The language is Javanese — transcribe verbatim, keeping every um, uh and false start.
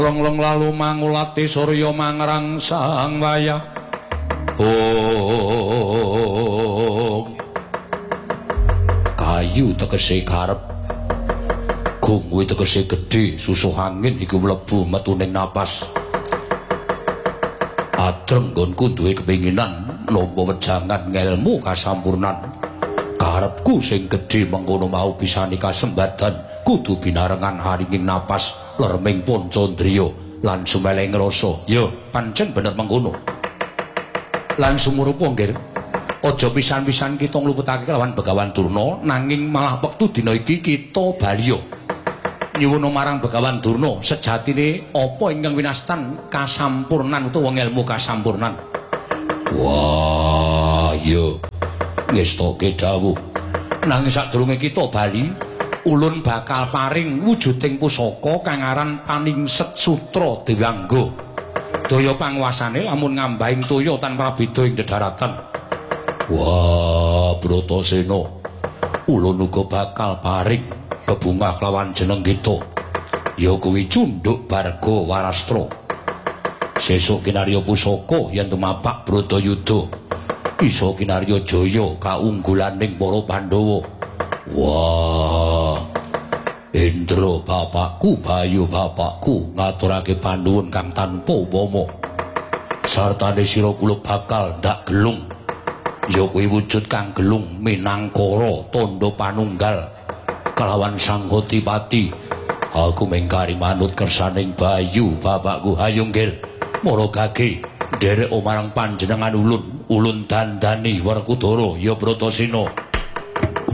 Long-long lalu mangulati surya mangrang sang wayah. Oh, kayu tegese karep, gungwi tegese gedhe, susuh angin iku mlebu metu ning napas. Adreng nggonku duwe kepinginan nampa wejangan ngelmu kasampurnan. Karepku sing gedhe mengkono mau bisani kasembadan. Kudu binarengan haringing napas lerming Pancandriya lan sumeleng rasa. Ya, pancen bener mengkono. Lan sumurupa nggih, aja pisan-pisan kita ngluputake kelawan Begawan Durna, nanging malah wektu dina iki kita baliya nyuwun marang Begawan Durna sejatine apa ingkang winastan kasampurnan utawa ngelmu kasampurnan. Wah, ya ngestoke dawuh. Nanging sadurunge kita bali, ulun bakal paring wujuding pusaka kang aran Paningset Sutra Dewangga. Daya panguwasane lamun ngambahing toya tanpa beda ing dedharatan. Wah, Bratasena, ulun uga bakal paring bebungah lawan jeneng kita. Ya kuwi Cunduk Barga Warastra. Sesuk kinarya pusaka yen tumapak Bratayuda isa kinarya jaya kaunggulaning para Pandhawa. Wah, Indra bapakku, Bayu bapakku ngaturake panuwun kang tanpa upama. Sartane sira kula bakal ndak gelung. Ya kuwi wujud kang gelung minangkara tandha panunggal kelawan Sang Hotipati. Aku mengkari manut kersaning Bayu bapakku. Hayo nggih, mara gage nderek marang panjenengan ulun, ulun dandani Werkudara ya Bratasena.